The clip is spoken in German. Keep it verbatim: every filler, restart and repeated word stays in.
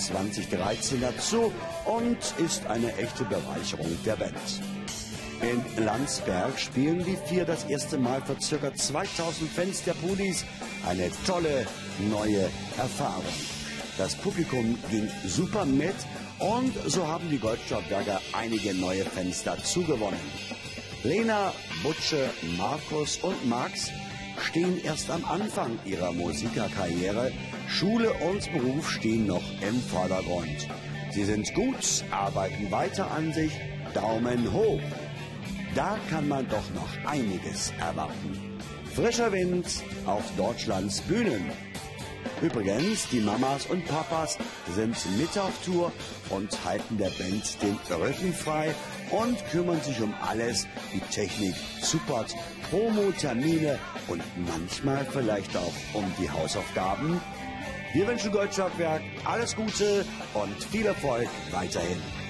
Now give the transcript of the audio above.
zweitausenddreizehn dazu und ist eine echte Bereicherung der Band. In Landsberg spielen die vier das erste Mal für ca. zweitausend Fans der Pulis. Eine tolle neue Erfahrung. Das Publikum ging super mit und so haben die Goldstaubberger einige neue Fans dazu gewonnen. Lena, Butsche, Markus und Max stehen erst am Anfang ihrer Musikerkarriere. Schule und Beruf stehen noch im Vordergrund. Sie sind gut, arbeiten weiter an sich. Daumen hoch! Da kann man doch noch einiges erwarten. Frischer Wind auf Deutschlands Bühnen. Übrigens, die Mamas und Papas sind mit auf Tour und halten der Band den Rücken frei und kümmern sich um alles wie Technik, Support, Promo-Termine und manchmal vielleicht auch um die Hausaufgaben. Wir wünschen Goldstaubwerk alles Gute und viel Erfolg weiterhin.